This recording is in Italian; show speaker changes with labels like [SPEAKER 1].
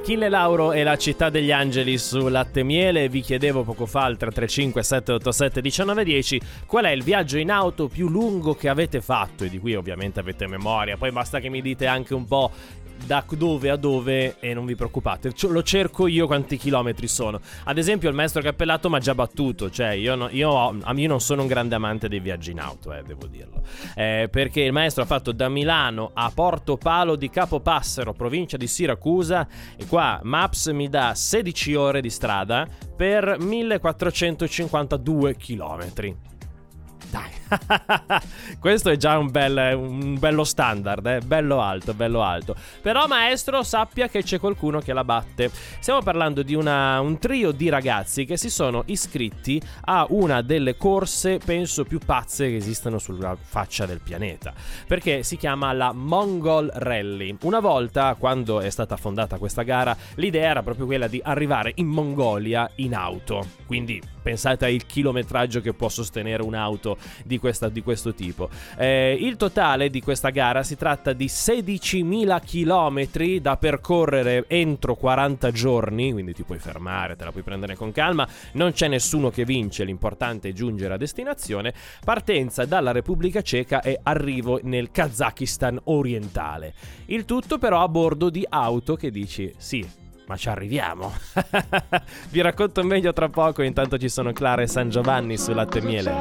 [SPEAKER 1] Achille Lauro e la città degli angeli su Latte e Miele. Vi chiedevo poco fa al 335 787 1910 qual è il viaggio in auto più lungo che avete fatto, e di cui ovviamente avete memoria. Poi basta che mi dite anche un po' da dove a dove e non vi preoccupate, lo cerco io quanti chilometri sono. Ad esempio il maestro Cappellato mi ha già battuto, cioè io non sono un grande amante dei viaggi in auto, devo dirlo, perché il maestro ha fatto da Milano a Porto Palo di Capopassero, provincia di Siracusa, e qua Maps mi dà 16 ore di strada per 1452 chilometri. Dai, questo è già un bello standard, bello alto. Però maestro, sappia che c'è qualcuno che la batte. Stiamo parlando di un trio di ragazzi che si sono iscritti a una delle corse penso più pazze che esistano sulla faccia del pianeta, perché si chiama la Mongol Rally. Una volta, quando è stata fondata questa gara, l'idea era proprio quella di arrivare in Mongolia in auto, quindi pensate al chilometraggio che può sostenere un'auto di questo tipo. Il totale di questa gara si tratta di 16.000 chilometri da percorrere entro 40 giorni, quindi ti puoi fermare, te la puoi prendere con calma, non c'è nessuno che vince, l'importante è giungere a destinazione. Partenza dalla Repubblica Ceca e arrivo nel Kazakistan orientale. Il tutto però a bordo di auto che dici sì, ma ci arriviamo. Vi racconto meglio tra poco, intanto ci sono Clara e San Giovanni su Latte e Miele.